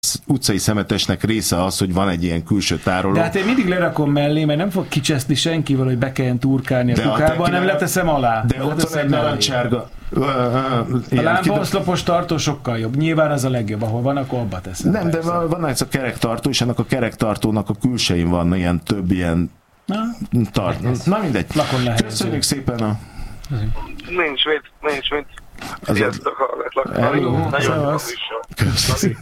utcai szemetesnek része az, hogy van egy ilyen külső tároló. De hát én mindig lerakom mellé, mert nem fog kicseszni senkivel, hogy be kelljen turkálni a kukába, hanem leteszem alá. De ott van egy narancsárga. A lámpaoszlopos tartó sokkal jobb. Nyilván az a legjobb, ahol van, akkor abba teszem. Nem, persze. De van ez a kerektartó, és ennek a kerektartónak a külsején van ilyen több ilyen tartó. Na mindegy. Köszönjük szépen a... Nincs mit. Sziasztok, hallgatlak. Nagyon köszönjük.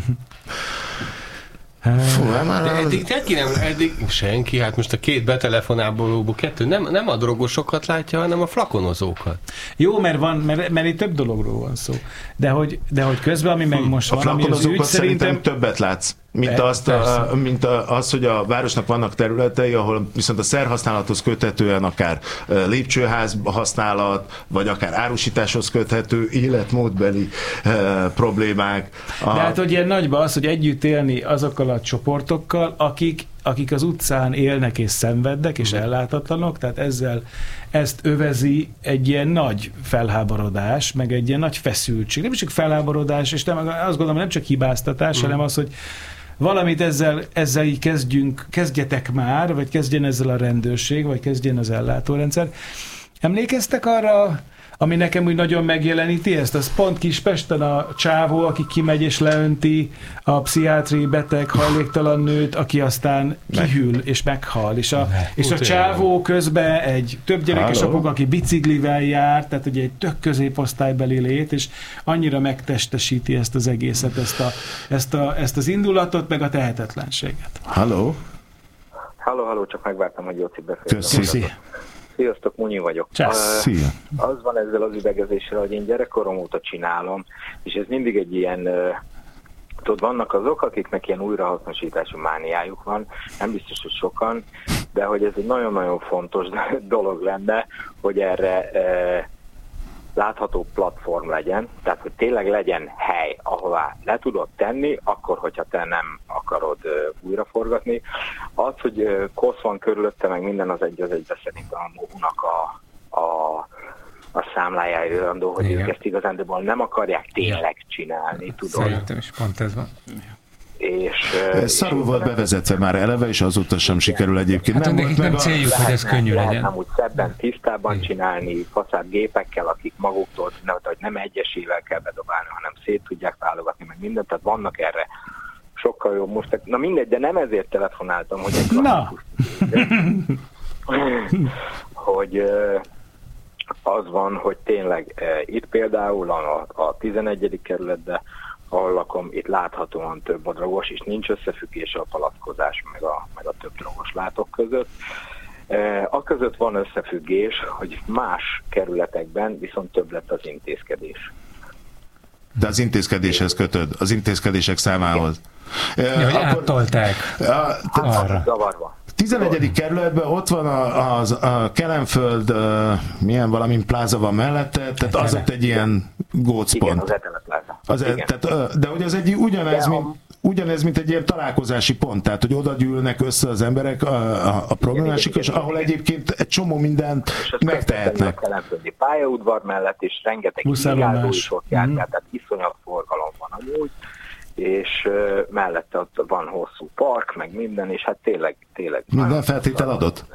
De eddig senki, hát most a két betelefonálóból kettő nem a drogosokat látja, hanem a flakonozókat. Jó, mert itt több dologról van szó. De hogy közben, ami meg most van, ami az ügy, szerintem többet látsz, mint az, hogy a városnak vannak területei, ahol viszont a szerhasználathoz köthetően akár lépcsőház használat, vagy akár árusításhoz köthető életmódbeli problémák. De hát, hogy ilyen nagyban az, hogy együtt élni azokkal a csoportokkal, akik az utcán élnek és szenvednek, és ellátatlanok, tehát ezt övezi egy ilyen nagy felháborodás, meg egy ilyen nagy feszültség. Nem csak felháborodás, és azt gondolom, nem csak hibáztatás, hanem az, hogy valamit ezzel így kezdjetek már, vagy kezdjen ezzel a rendőrség, vagy kezdjen az ellátórendszer. Emlékeztek arra, ami nekem úgy nagyon megjeleníti ezt? Az pont Kispesten a csávó, aki kimegy és leönti a pszichiátriai beteg, hajléktalan nőt, aki aztán kihűl és meghal. És a csávó közben egy több gyerekes apuk, aki biciklivel jár, tehát ugye egy tök középosztálybeli lét, és annyira megtestesíti ezt az egészet, ezt az indulatot, meg a tehetetlenséget. Halló, csak megvártam, hogy Jóci beszél. Köszi. Sziasztok, Munyi vagyok. Szia. Az van ezzel az üvegezéssel, hogy én gyerekkorom óta csinálom, és ez mindig egy ilyen, tudod, vannak azok, akiknek ilyen újrahasznosítású mániájuk van, nem biztos, hogy sokan, de hogy ez egy nagyon-nagyon fontos dolog lenne, hogy erre látható platform legyen, tehát hogy tényleg legyen hely, ahová le tudod tenni, akkor, hogyha te nem akarod újraforgatni. Az, hogy kosz van körülötte, meg minden az egybe szerintem a MOHU-nak a számlájára jöndő, hogy ők ezt igazándiból nem akarják tényleg csinálni, tudod. Szerintem is pont ez van. És szarul volt bevezetve már eleve, és azóta sem sikerül egyébként. Hát nem céljuk, hogy ez könnyű legyen. Nem úgy szebben, tisztában csinálni, faszád gépekkel, akik maguktól, hogy nem egyesével kell bedobálni, hanem szét tudják válogatni, meg mindent, tehát vannak erre sokkal jobb most. Na mindegy, de nem ezért telefonáltam, hogy egy hogy az van, hogy tényleg itt például a 11. kerületben, ahol lakom, itt láthatóan több a drogos, és nincs összefüggés a palackozás meg a több drogos látok között. A között van összefüggés, hogy más kerületekben viszont több lett az intézkedés. De az intézkedéshez kötöd, az intézkedések számához. Hogy áttolták arra. Zavarva. 11. kerületben ott van a Kelenföld, milyen valamin pláza van mellette, tehát az ott egy ilyen gócpont. Igen, az Etele pláza. De hogy az egy ugyanez, mint egy ilyen találkozási pont, tehát hogy oda gyűlnek össze az emberek a problémásik, és ahol egyébként egy csomó mindent megtehetnek. A Kelenföldi pályaudvar mellett, és rengeteg igázó is ott jár, tehát iszonyat forgalom van amúgy, és mellette ott van hosszú park, meg minden, és hát tényleg minden feltétel adott?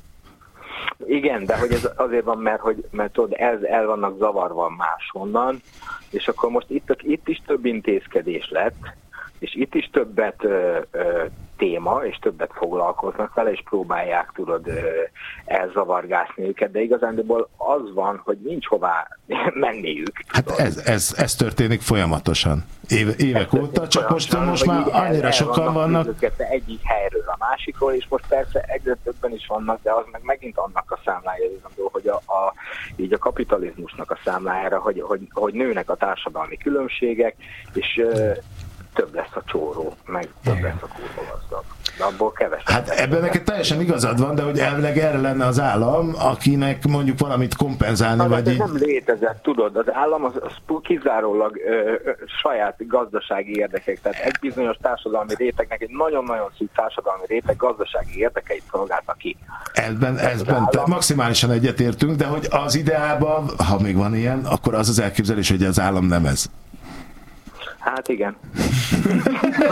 Igen, de hogy ez azért van, mert tudod, el vannak zavarva máshonnan, és akkor most itt is több intézkedés lett, és itt is többet téma, és többet foglalkoznak vele, és próbálják, tudod, elzavargásni őket, de igazándiból az van, hogy nincs hová menniük. Hát ez történik folyamatosan. Évek óta, csak most már annyira sokan vannak. Egyik helyről a másikról, és most persze egyre többen is vannak, de az meg megint annak a számlája, hogy így a kapitalizmusnak a számlájára, hogy nőnek a társadalmi különbségek, és több lesz a csóró, meg több lesz a kurva gazdag. De abból kevesebb. Hát ebben neked teljesen igazad van, de hogy elvileg erre lenne az állam, akinek mondjuk valamit kompenzálni, vagy így... nem létezett, tudod, az állam az kizárólag saját gazdasági érdekek, tehát egy bizonyos társadalmi rétegnek, egy nagyon-nagyon szűk társadalmi réteg gazdasági érdekeit szolgálta ki. Ebben maximálisan egyetértünk, de hogy az ideában, ha még van ilyen, akkor az elképzelés, hogy az állam nem ez. Hát igen.